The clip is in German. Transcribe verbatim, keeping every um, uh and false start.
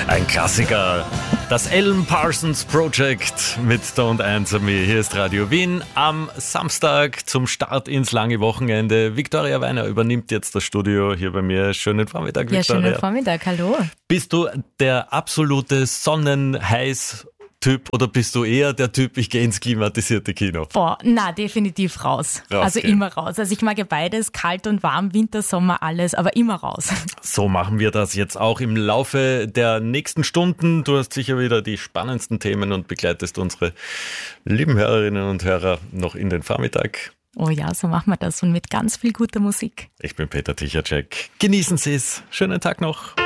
Ein Klassiker. Das Alan Parsons Project mit Don't Answer Me. Hier ist Radio Wien am Samstag zum Start ins lange Wochenende. Viktoria Weiner übernimmt jetzt das Studio hier bei mir. Schönen Vormittag, Viktoria. Ja, schönen Vormittag, hallo. Bist du der absolute Sonnenheiß Typ oder bist du eher der Typ, ich gehe ins klimatisierte Kino? Boah, na, definitiv raus. Rausgehen. Also immer raus. Also ich mag ja beides, kalt und warm, Winter, Sommer, alles, aber immer raus. So machen wir das jetzt auch im Laufe der nächsten Stunden. Du hast sicher wieder die spannendsten Themen und begleitest unsere lieben Hörerinnen und Hörer noch in den Vormittag. Oh ja, so machen wir das und mit ganz viel guter Musik. Ich bin Peter Tichacek. Genießen Sie es. Schönen Tag noch.